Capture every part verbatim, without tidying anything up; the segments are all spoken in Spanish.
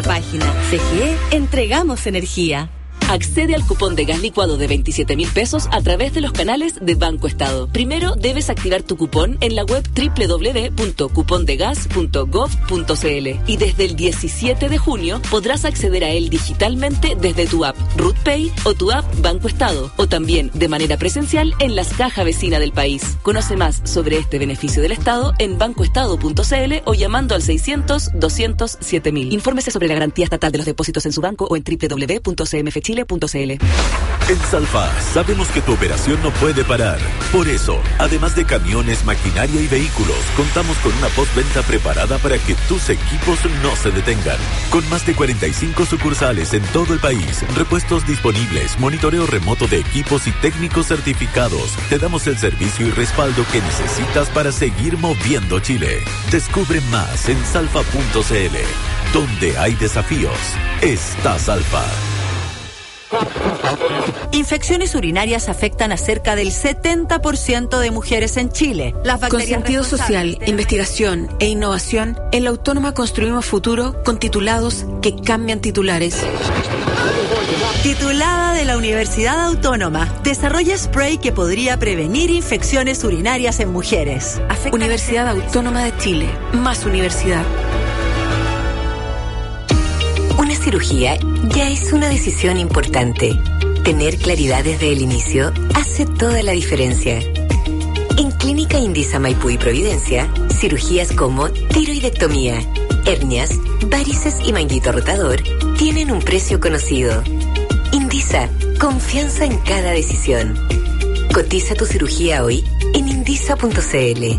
Página C G E, entregamos energía. Accede al cupón de gas licuado de veintisiete mil pesos a través de los canales de Banco Estado. Primero debes activar tu cupón en la web doble u doble u doble u punto cupondegas punto gov punto c l y desde el diecisiete de junio podrás acceder a él digitalmente desde tu app RootPay o tu app Banco Estado o también de manera presencial en las cajas vecinas del país. Conoce más sobre este beneficio del Estado en bancoestado punto c l o llamando al seiscientos, doscientos, siete mil. Infórmese sobre la garantía estatal de los depósitos en su banco o en doble u doble u doble u punto c m f chile punto c l. En Salfa sabemos que tu operación no puede parar. Por eso, además de camiones, maquinaria y vehículos, contamos con una postventa preparada para que tus equipos no se detengan. Con más de cuarenta y cinco sucursales en todo el país, repuestos disponibles, monitoreo remoto de equipos y técnicos certificados, te damos el servicio y respaldo que necesitas para seguir moviendo Chile. Descubre más en salfa punto c l. Donde hay desafíos, está Salfa. Infecciones urinarias afectan a cerca del setenta por ciento de mujeres en Chile. Las con sentido social, investigación e innovación, en la Autónoma construimos futuro con titulados que cambian titulares. Titulada de la Universidad Autónoma, desarrolla spray que podría prevenir infecciones urinarias en mujeres. Afecta Universidad Autónoma de Chile, más universidad. Una cirugía ya es una decisión importante. Tener claridad desde el inicio hace toda la diferencia. En Clínica Indisa Maipú y Providencia, cirugías como tiroidectomía, hernias, varices y manguito rotador tienen un precio conocido. Indisa, confianza en cada decisión. Cotiza tu cirugía hoy en indisa punto c l.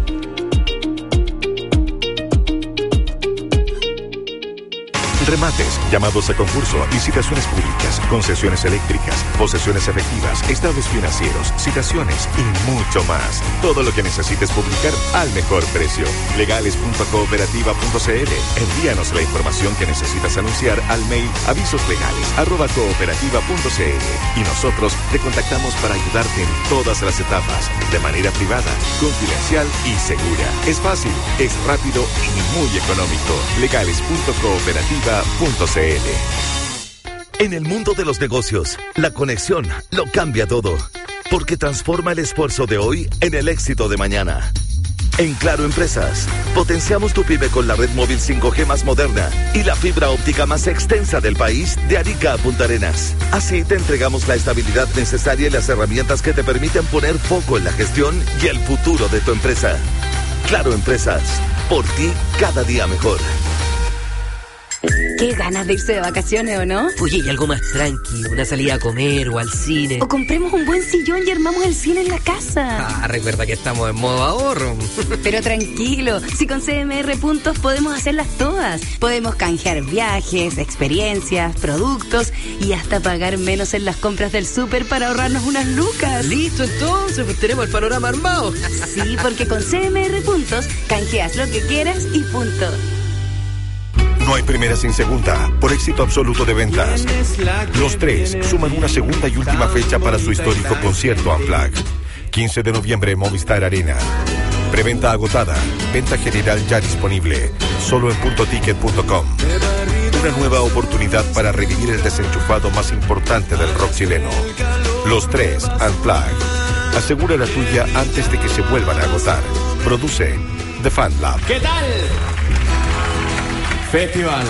Remates, llamados a concurso, licitaciones públicas, concesiones eléctricas, posesiones efectivas, estados financieros, citaciones y mucho más. Todo lo que necesites publicar al mejor precio. legales punto cooperativa punto c l. Envíanos la información que necesitas anunciar al mail avisoslegales arroba cooperativa punto c l y nosotros te contactamos para ayudarte en todas las etapas, de manera privada, confidencial y segura. Es fácil, es rápido y muy económico. legales punto cooperativa punto c l. En el mundo de los negocios, la conexión lo cambia todo, porque transforma el esfuerzo de hoy en el éxito de mañana. En Claro Empresas, potenciamos tu pyme con la red móvil cinco G más moderna y la fibra óptica más extensa del país, de Arica a Punta Arenas. Así te entregamos la estabilidad necesaria y las herramientas que te permiten poner foco en la gestión y el futuro de tu empresa. Claro Empresas, por ti cada día mejor. Qué ganas de irse de vacaciones, ¿o no? Oye, y algo más tranqui, una salida a comer o al cine. O compremos un buen sillón y armamos el cine en la casa. Ah, recuerda que estamos en modo ahorro. Pero tranquilo, si con C M R Puntos podemos hacerlas todas. Podemos canjear viajes, experiencias, productos y hasta pagar menos en las compras del súper para ahorrarnos unas lucas. Listo, entonces, pues tenemos el panorama armado. Sí, porque con C M R Puntos canjeas lo que quieras y punto. No hay primera sin segunda, por éxito absoluto de ventas. Los Tres suman una segunda y última fecha para su histórico concierto Unplugged. quince de noviembre, Movistar Arena. Preventa agotada, venta general ya disponible, solo en punto ticket punto com. Una nueva oportunidad para revivir el desenchufado más importante del rock chileno. Los Tres Unplugged. Asegura la tuya antes de que se vuelvan a agotar. Produce The Fan Lab. ¿Qué tal? Festival.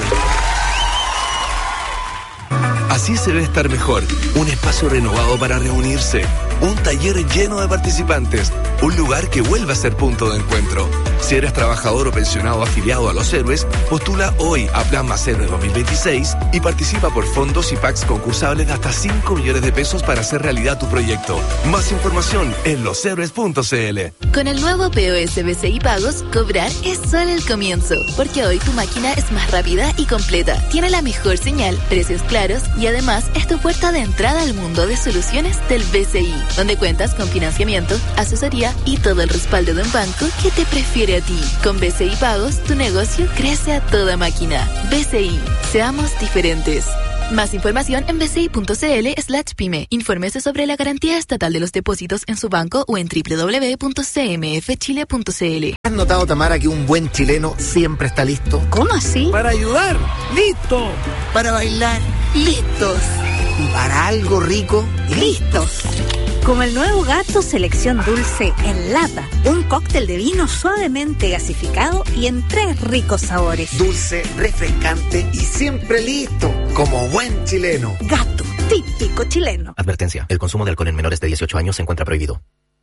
Así se debe estar mejor. Un espacio renovado para reunirse. Un taller lleno de participantes. Un lugar que vuelva a ser punto de encuentro. Si eres trabajador o pensionado afiliado a Los Héroes, postula hoy a Plan Más Héroe dos mil veintiséis y participa por fondos y packs concursables de hasta cinco millones de pesos para hacer realidad tu proyecto. Más información en los héroes punto c l. Con el nuevo P O S B C I Pagos, cobrar es solo el comienzo. Porque hoy tu máquina es más rápida y completa. Tiene la mejor señal, precios claros y además es tu puerta de entrada al mundo de soluciones del B C I, donde cuentas con financiamiento, asesoría y todo el respaldo de un banco que te prefiere a ti. Con B C I Pagos, tu negocio crece a toda máquina. B C I, seamos diferentes. Más información en bci.cl slash pyme. Infórmese sobre la garantía estatal de los depósitos en su banco o en doble u doble u doble u punto c m f chile punto c l. ¿Has notado, Tamara, que un buen chileno siempre está listo? ¿Cómo así? Para ayudar, listo. Para bailar, listos. Y para algo rico, listos. Como el nuevo Gato Selección Dulce en lata. Un cóctel de vino suavemente gasificado y en tres ricos sabores. Dulce, refrescante y siempre listo. Como buen chileno. Gato, típico chileno. Advertencia. El consumo de alcohol en menores de dieciocho años se encuentra prohibido.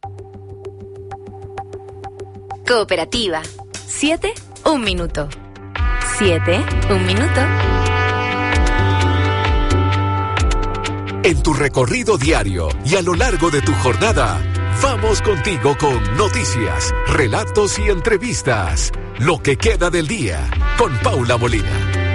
Cooperativa. Siete, un minuto. Siete, un minuto. En tu recorrido diario y a lo largo de tu jornada, vamos contigo con noticias, relatos y entrevistas. Lo que queda del día con Paula Molina.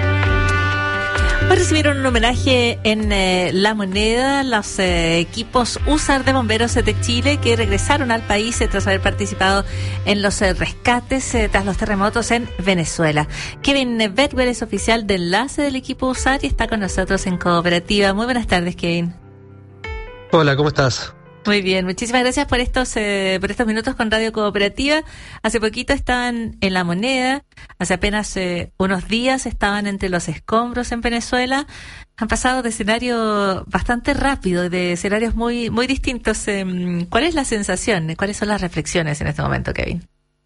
Hoy recibieron un homenaje en eh, La Moneda los eh, equipos U S A R de Bomberos de Chile que regresaron al país eh, tras haber participado en los eh, rescates eh, tras los terremotos en Venezuela. Kevin Bedwell es oficial de enlace del equipo U S A R y está con nosotros en Cooperativa. Muy buenas tardes, Kevin. Hola, ¿cómo estás? Muy bien, muchísimas gracias por estos eh, por estos minutos con Radio Cooperativa. Hace poquito estaban en La Moneda, hace apenas eh, unos días estaban entre los escombros en Venezuela. Han pasado de escenario bastante rápido, de escenarios muy muy distintos. Eh, ¿Cuál es la sensación? ¿Cuáles son las reflexiones en este momento, Kevin?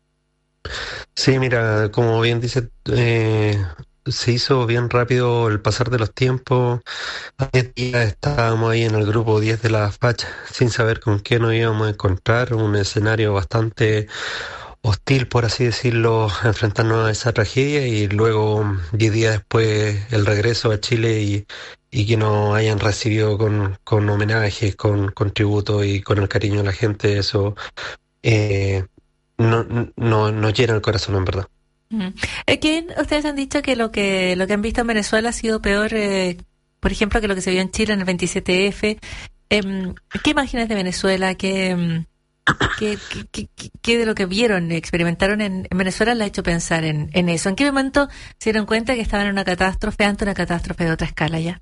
Sí, mira, como bien dice, eh, se hizo bien rápido el pasar de los tiempos. Hace días estábamos ahí en el grupo diez de la facha sin saber con qué nos íbamos a encontrar, un escenario bastante hostil, por así decirlo, enfrentarnos a esa tragedia, y luego diez días después el regreso a Chile y, y que nos hayan recibido con, con homenajes, con, con tributo y con el cariño de la gente. Eso eh, no, no, nos llena el corazón, en verdad. Uh-huh. Eh, ¿Quién, ustedes han dicho que lo que lo que han visto en Venezuela ha sido peor, eh, por ejemplo, que lo que se vio en Chile en el veintisiete efe? Eh, ¿Qué imágenes de Venezuela, qué, qué, qué, qué, qué de lo que vieron, experimentaron en, en Venezuela les ha hecho pensar en, en eso? ¿En qué momento se dieron cuenta que estaban en una catástrofe ante una catástrofe de otra escala ya?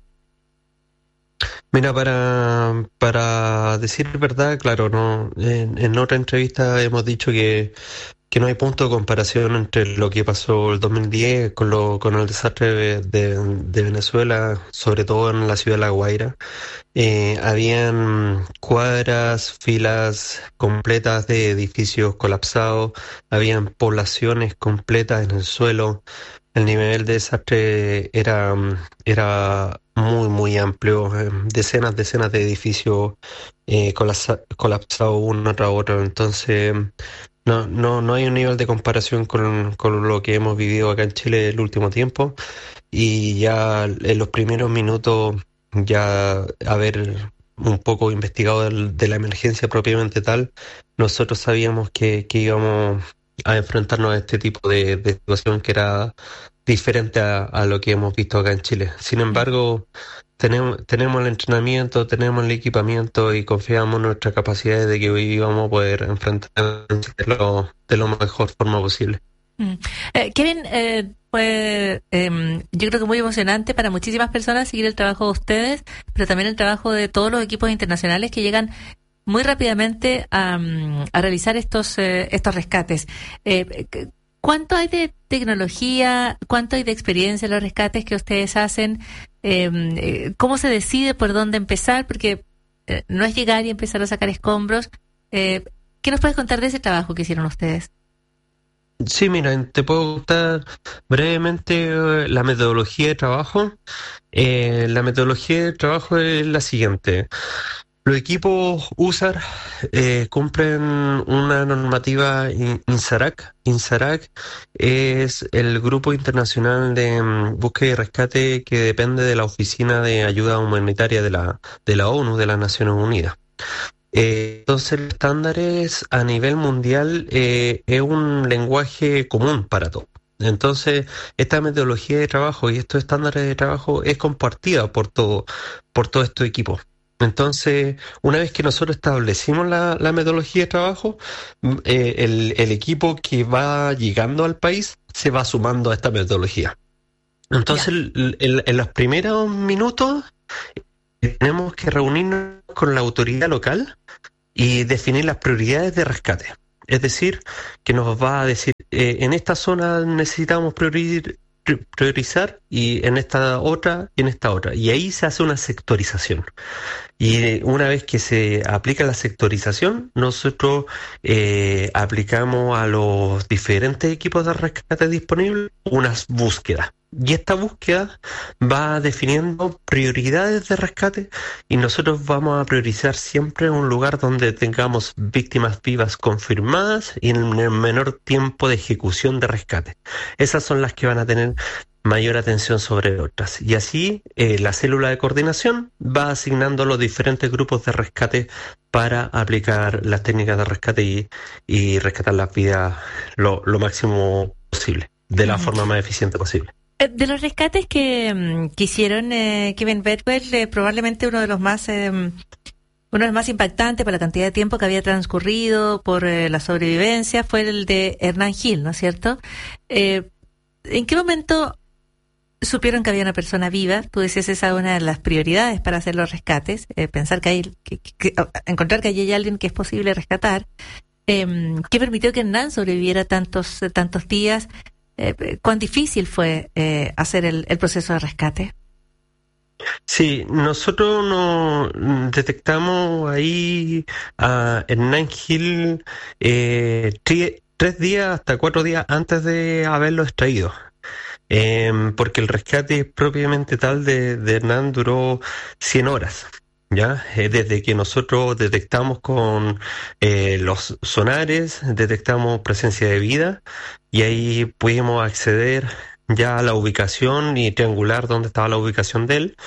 Mira, para para decir verdad, claro, no en, en otra entrevista hemos dicho que que no hay punto de comparación entre lo que pasó el dos mil diez con lo con el desastre de, de, de Venezuela, sobre todo en la ciudad de La Guaira. Eh, habían cuadras, filas completas de edificios colapsados, habían poblaciones completas en el suelo. El nivel de desastre era, era muy, muy amplio. Decenas, decenas de edificios eh, colapsa, colapsados uno tras otro. Entonces, no, no, no hay un nivel de comparación con, con lo que hemos vivido acá en Chile el último tiempo. Y ya en los primeros minutos, ya haber un poco investigado del, de la emergencia propiamente tal, nosotros sabíamos que, que íbamos a enfrentarnos a este tipo de, de situación que era diferente a, a lo que hemos visto acá en Chile. Sin embargo, tenemos tenemos el entrenamiento, tenemos el equipamiento y confiamos en nuestras capacidades de que hoy íbamos a poder enfrentarnos de lo, de lo mejor forma posible. Mm. Eh, Kevin, eh, fue eh, yo creo que muy emocionante para muchísimas personas seguir el trabajo de ustedes, pero también el trabajo de todos los equipos internacionales que llegan muy rápidamente a, a realizar estos eh, estos rescates. Eh, ¿Cuánto hay de tecnología, cuánto hay de experiencia en los rescates que ustedes hacen? Eh, ¿Cómo se decide por dónde empezar? Porque eh, no es llegar y empezar a sacar escombros. Eh, ¿Qué nos puedes contar de ese trabajo que hicieron ustedes? Sí, mira, te puedo contar brevemente eh, la metodología de trabajo. Eh, la metodología de trabajo es la siguiente. Los equipos U S A R eh, cumplen una normativa INSARAC. INSARAC es el grupo internacional de um, búsqueda y rescate que depende de la Oficina de Ayuda Humanitaria de la, de la ONU, de las Naciones Unidas. Eh, entonces, los estándares a nivel mundial eh, es un lenguaje común para todos. Entonces, esta metodología de trabajo y estos estándares de trabajo es compartida por todo, por todos estos equipos. Entonces, una vez que nosotros establecimos la, la metodología de trabajo, eh, el, el equipo que va llegando al país se va sumando a esta metodología. Entonces, el, el, en los primeros minutos tenemos que reunirnos con la autoridad local y definir las prioridades de rescate. Es decir, que nos va a decir, eh, en esta zona necesitamos priorizar, priorizar y en esta otra y en esta otra. Y ahí se hace una sectorización. Y una vez que se aplica la sectorización, nosotros eh, aplicamos a los diferentes equipos de rescate disponibles unas búsquedas. Y esta búsqueda va definiendo prioridades de rescate y nosotros vamos a priorizar siempre un lugar donde tengamos víctimas vivas confirmadas y en el menor tiempo de ejecución de rescate. Esas son las que van a tener mayor atención sobre otras. Y así eh, la célula de coordinación va asignando los diferentes grupos de rescate para aplicar las técnicas de rescate y, y rescatar las vidas lo, lo máximo posible, de la forma más eficiente posible. De los rescates que, que hicieron eh, Kevin Bedwell, eh, probablemente uno de los más eh, uno de los más impactantes por la cantidad de tiempo que había transcurrido, por eh, la sobrevivencia, fue el de Hernán Gil, ¿no es cierto? Eh, ¿En qué momento supieron que había una persona viva? Tú decías, esa es una de las prioridades para hacer los rescates, eh, pensar que hay, que, que, que, encontrar que allí hay alguien que es posible rescatar. Eh, ¿Qué permitió que Hernán sobreviviera tantos tantos días? Eh, ¿Cuán difícil fue eh, hacer el, el proceso de rescate? Sí, nosotros no detectamos ahí a Hernán Gil eh, tri, tres días hasta cuatro días antes de haberlo extraído. Eh, porque el rescate propiamente tal de, de Hernán duró cien horas. Ya, eh, desde que nosotros detectamos con eh, los sonares, detectamos presencia de vida y ahí pudimos acceder ya a la ubicación y triangular dónde estaba la ubicación de él.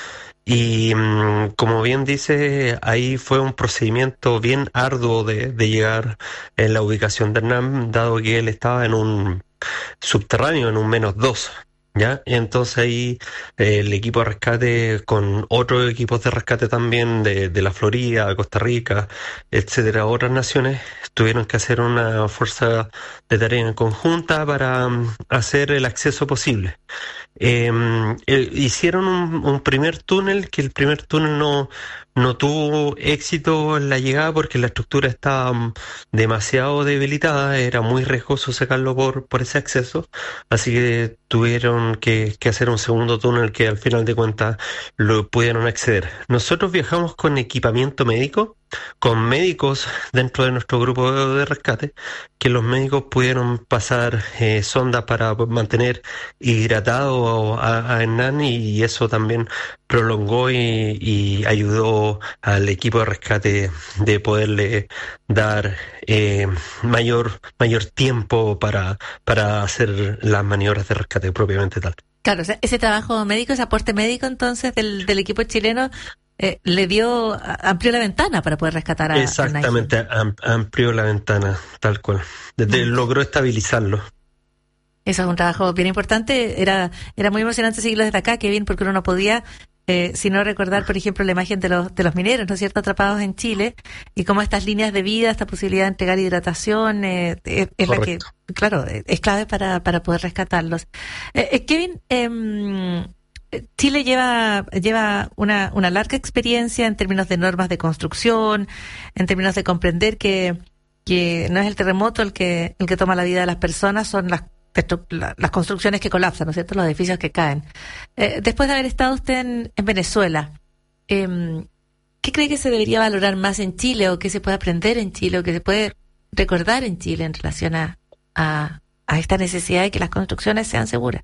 Y mmm, como bien dice, ahí fue un procedimiento bien arduo de, de llegar en la ubicación de Hernán, dado que él estaba en un subterráneo, en un menos dos. ¿Ya? Entonces ahí eh, el equipo de rescate con otros equipos de rescate también de, de la Florida, Costa Rica, etcétera, otras naciones, tuvieron que hacer una fuerza de tarea en conjunta para um, hacer el acceso posible. Eh, eh, hicieron un, un primer túnel, que el primer túnel no, no tuvo éxito en la llegada porque la estructura estaba um, demasiado debilitada, era muy riesgoso sacarlo por, por ese acceso, así que tuvieron que, que hacer un segundo túnel que al final de cuentas lo pudieron acceder. Nosotros viajamos con equipamiento médico, con médicos dentro de nuestro grupo de, de rescate, que los médicos pudieron pasar eh, sondas para mantener hidratado a, a Hernán y eso también prolongó y, y ayudó al equipo de rescate de poderle dar eh, mayor mayor tiempo para, para hacer las maniobras de rescate propiamente tal. Claro, o sea, ese trabajo médico, ese aporte médico entonces del, del equipo chileno eh, le dio, amplió la ventana para poder rescatar a Exactamente, am, amplió la ventana, tal cual. Desde, mm. Logró estabilizarlo. Eso es un trabajo bien importante. Era era muy emocionante seguirlo desde acá, Kevin, porque uno no podía eh, sino recordar, por ejemplo, la imagen de los de los mineros, ¿no es cierto?, atrapados en Chile, y cómo estas líneas de vida, esta posibilidad de entregar hidratación, eh, es, es la que, claro, es clave para, para poder rescatarlos. Eh, eh, Kevin, eh, Chile lleva lleva una, una larga experiencia en términos de normas de construcción, en términos de comprender que, que no es el terremoto el que el que toma la vida de las personas, son las las construcciones que colapsan, ¿no es cierto?, los edificios que caen. Eh, después de haber estado usted en, en Venezuela, eh, ¿qué cree que se debería valorar más en Chile, o qué se puede aprender en Chile, o qué se puede recordar en Chile en relación a, a, a esta necesidad de que las construcciones sean seguras?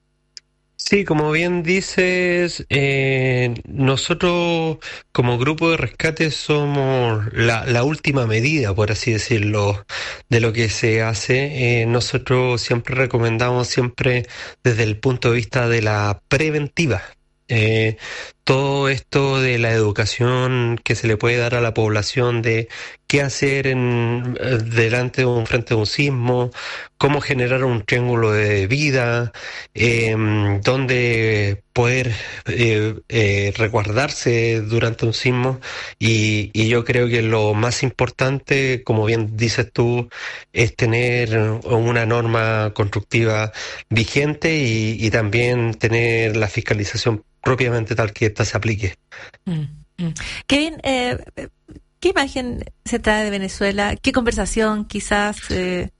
Sí, como bien dices, eh, nosotros como grupo de rescate somos la, la última medida, por así decirlo, de lo que se hace. Eh, nosotros siempre recomendamos, siempre desde el punto de vista de la preventiva. Eh, todo esto de la educación que se le puede dar a la población de qué hacer en, delante de un frente de un sismo, cómo generar un triángulo de vida, eh, dónde poder eh, eh, resguardarse durante un sismo y, y yo creo que lo más importante, como bien dices tú, es tener una norma constructiva vigente y, y también tener la fiscalización propiamente tal que ésta se aplique. Mm, mm. Kevin, eh, ¿qué imagen se trae de Venezuela? ¿Qué conversación quizás? Eh,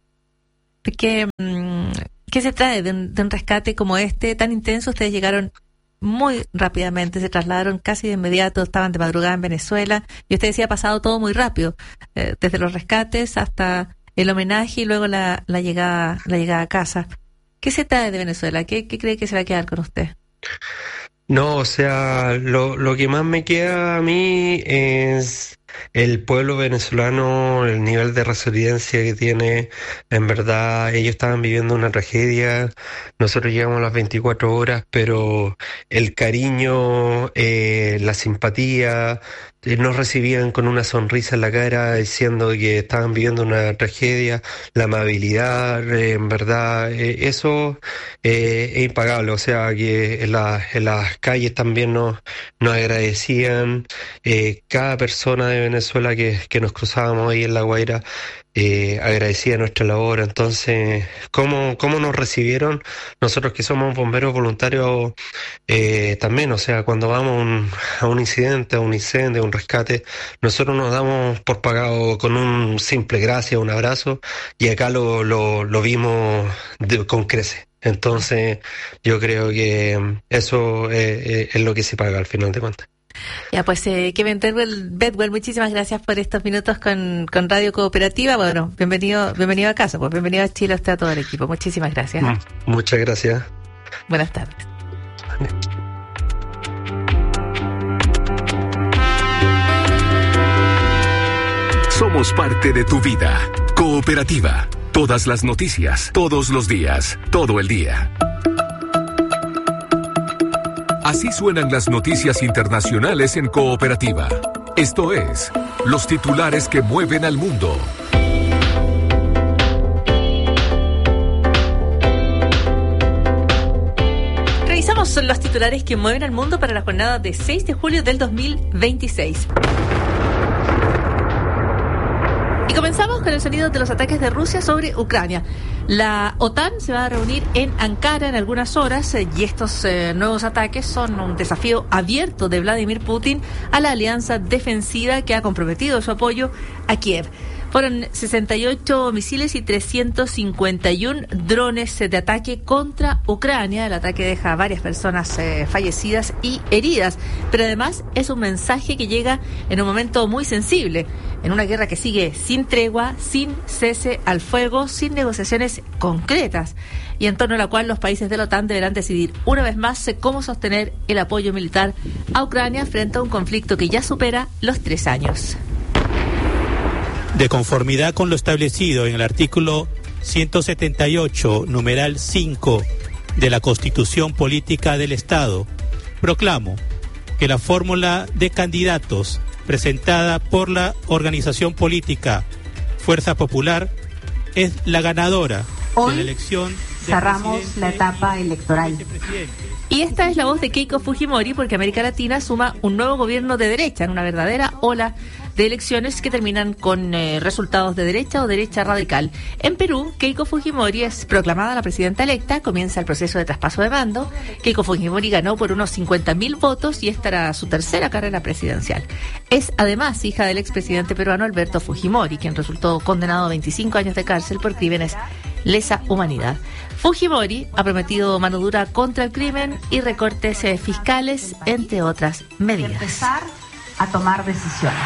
¿qué, mm, ¿Qué se trae de un, de un rescate como este tan intenso? Ustedes llegaron muy rápidamente, se trasladaron casi de inmediato, estaban de madrugada en Venezuela y usted decía ha pasado todo muy rápido, eh, desde los rescates hasta el homenaje y luego la, la llegada la llegada a casa. ¿Qué se trae de Venezuela? ¿Qué, qué cree que se va a quedar con usted? No, o sea, lo, lo que más me queda a mí es el pueblo venezolano, el nivel de resiliencia que tiene. En verdad, ellos estaban viviendo una tragedia, nosotros llegamos a las veinticuatro horas, pero el cariño, eh, la simpatía, eh, nos recibían con una sonrisa en la cara diciendo que estaban viviendo una tragedia, la amabilidad, eh, en verdad, eh, eso eh, es impagable. O sea, que en, la, en las calles también nos, nos agradecían, eh, cada persona de Venezuela que, que nos cruzábamos ahí en La Guaira eh, agradecía nuestra labor. Entonces, ¿cómo, cómo nos recibieron? Nosotros que somos bomberos voluntarios eh, también, o sea, cuando vamos a un, a un incidente, a un incendio, a un rescate, nosotros nos damos por pagado con un simple gracias, un abrazo, y acá lo, lo, lo vimos de, con creces. Entonces, yo creo que eso eh, es lo que se paga al final de cuentas. Ya, pues eh, Kevin Bedwell, muchísimas gracias por estos minutos con, con Radio Cooperativa. Bueno, bienvenido bienvenido a casa, pues bienvenido a Chile, a usted, a todo el equipo. Muchísimas gracias. Mm, muchas gracias. Buenas tardes. Somos parte de tu vida. Cooperativa. Todas las noticias, todos los días, todo el día. Así suenan las noticias internacionales en Cooperativa. Esto es, los titulares que mueven al mundo. Revisamos los titulares que mueven al mundo para la jornada de seis de julio del dos mil veintiséis. Y comenzamos con el sonido de los ataques de Rusia sobre Ucrania. La OTAN se va a reunir en Ankara en algunas horas eh, y estos eh, nuevos ataques son un desafío abierto de Vladimir Putin a la alianza defensiva que ha comprometido su apoyo a Kiev. Fueron sesenta y ocho misiles y trescientos cincuenta y uno drones de ataque contra Ucrania. El ataque deja a varias personas eh, fallecidas y heridas, pero además es un mensaje que llega en un momento muy sensible, en una guerra que sigue sin tregua, sin cese al fuego, sin negociaciones concretas, y en torno a la cual los países de la OTAN deberán decidir una vez más cómo sostener el apoyo militar a Ucrania frente a un conflicto que ya supera los tres años. De conformidad con lo establecido en el artículo ciento setenta y ocho, numeral cinco de la Constitución Política del Estado, proclamo que la fórmula de candidatos presentada por la organización política Fuerza Popular es la ganadora Hoy de la elección de cerramos la etapa electoral. Y esta es la voz de Keiko Fujimori, porque América Latina suma un nuevo gobierno de derecha en una verdadera ola de elecciones que terminan con eh, resultados de derecha o derecha radical. En Perú, Keiko Fujimori es proclamada la presidenta electa, comienza el proceso de traspaso de mando. Keiko Fujimori ganó por unos cincuenta mil votos y esta era su tercera carrera presidencial. Es además hija del expresidente peruano Alberto Fujimori, quien resultó condenado a veinticinco años de cárcel por crímenes lesa humanidad. Fujimori ha prometido mano dura contra el crimen y recortes eh, fiscales, entre otras medidas. Empezar a tomar decisiones.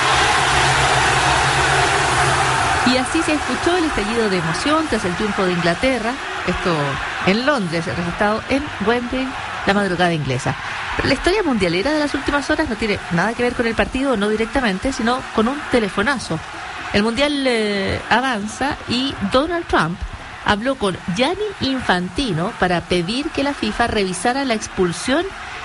Y así se escuchó el estallido de emoción tras el triunfo de Inglaterra, esto en Londres, registrado en Wembley, la madrugada inglesa. Pero la historia mundialera de las últimas horas no tiene nada que ver con el partido, no directamente, sino con un telefonazo. El mundial eh, avanza y Donald Trump habló con Gianni Infantino para pedir que la FIFA revisara la expulsión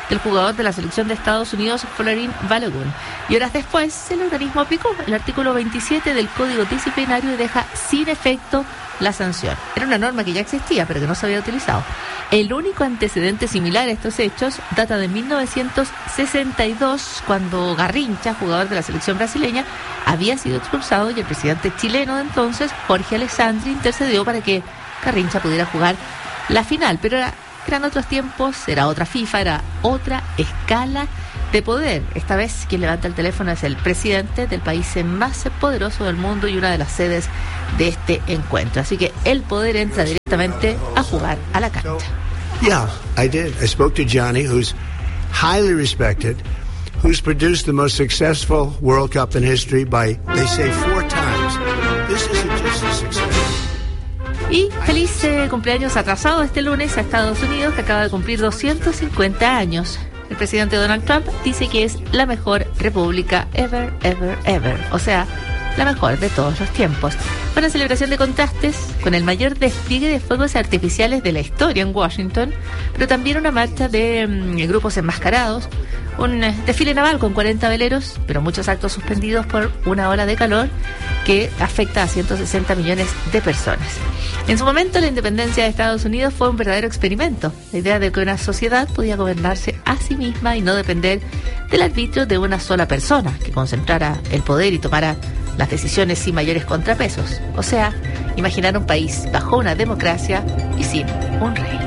del jugador de la selección de Estados Unidos, Folarin Balogun. Y horas después, el organismo aplicó el artículo veintisiete del Código Disciplinario y deja sin efecto la sanción. Era una norma que ya existía, pero que no se había utilizado. El único antecedente similar a estos hechos data de mil novecientos sesenta y dos, cuando Garrincha, jugador de la selección brasileña, había sido expulsado y el presidente chileno de entonces, Jorge Alessandri, intercedió para que Garrincha pudiera jugar la final. Pero era, eran otros tiempos, era otra FIFA, era otra escala de poder. Esta vez quien levanta el teléfono es el presidente del país más poderoso del mundo y una de las sedes de este encuentro. Así que el poder entra directamente a jugar a la cancha. Yeah, I did. I spoke to Johnny, who's highly respected, who's produced the most successful World Cup in history by, they say, four times. This isn't just a success. Y feliz eh, cumpleaños atrasado este lunes a Estados Unidos, que acaba de cumplir doscientos cincuenta años. El presidente Donald Trump dice que es la mejor república ever, ever, ever. O sea, la mejor de todos los tiempos. Una celebración de contrastes con el mayor despliegue de fuegos artificiales de la historia en Washington, pero también una marcha de um, grupos enmascarados, un uh, desfile naval con cuarenta veleros, pero muchos actos suspendidos por una ola de calor que afecta a ciento sesenta millones de personas. En su momento, la independencia de Estados Unidos fue un verdadero experimento. La idea de que una sociedad podía gobernarse a sí misma y no depender del arbitrio de una sola persona, que concentrara el poder y tomara las decisiones sin mayores contrapesos. O sea, imaginar un país bajo una democracia y sin un rey.